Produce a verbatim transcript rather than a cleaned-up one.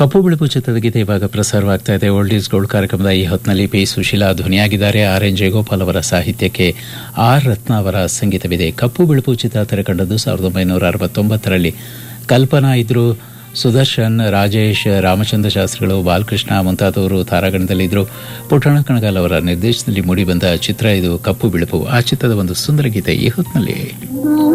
ಕಪ್ಪು ಬಿಳುಪು ಚಿತ್ರದ ಗೀತೆ ಇವಾಗ ಪ್ರಸಾರವಾಗ್ತಾ ಇದೆ. ಓಲ್ಡ್ ಈಸ್ ಗೋಲ್ಡ್ ಕಾರ್ಯಕ್ರಮದ ಈ ಹೊತ್ತಿನಲ್ಲಿ P Sushila ಧ್ವನಿಯಾಗಿದ್ದಾರೆ. R N Jayagopal ಅವರ ಸಾಹಿತ್ಯಕ್ಕೆ ಆರ್ ರತ್ನ ಅವರ ಸಂಗೀತವಿದೆ. ಕಪ್ಪು ಬಿಳುಪು ಚಿತ್ರ ತೆರೆಕಂಡದ್ದು ಸಾವಿರದ ಒಂಬೈನೂರ ಅರವತ್ತೊಂಬತ್ತರಲ್ಲಿ. ಕಲ್ಪನಾ ಇದ್ರು, ಸುದರ್ಶನ್, ರಾಜೇಶ್, ರಾಮಚಂದ್ರ ಶಾಸ್ತ್ರಿಗಳು, ಬಾಲಕೃಷ್ಣ ಮುಂತಾದವರು ತಾರಾಗಣದಲ್ಲಿದ್ದರು. ಪುಟ್ಟಣ ಕಣಗಾಲ್ ಅವರ ನಿರ್ದೇಶನದಲ್ಲಿ ಮೂಡಿಬಂದ ಚಿತ್ರ ಇದು ಕಪ್ಪು ಬಿಳುಪು. ಆ ಚಿತ್ರದ ಒಂದು ಸುಂದರ ಗೀತೆ ಈ ಹೊತ್ತಿನಲ್ಲಿ.